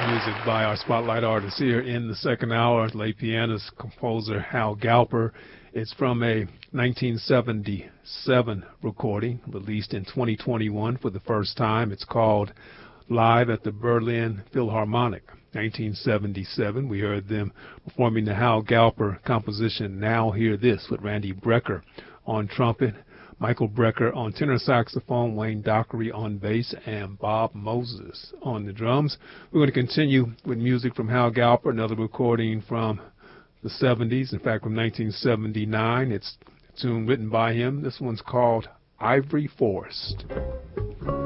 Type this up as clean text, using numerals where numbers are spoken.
Music by our spotlight artist here in the second hour, lay pianist, composer Hal Galper. It's from a 1977 recording released in 2021 for the first time. It's called Live at the Berlin Philharmonic, 1977. We heard them performing the Hal Galper composition Now Hear This with Randy Brecker on trumpet, Michael Brecker on tenor saxophone, Wayne Dockery on bass, and Bob Moses on the drums. We're going to continue with music from Hal Galper, another recording from the 70s, in fact from 1979. It's a tune written by him. This one's called Ivory Forest.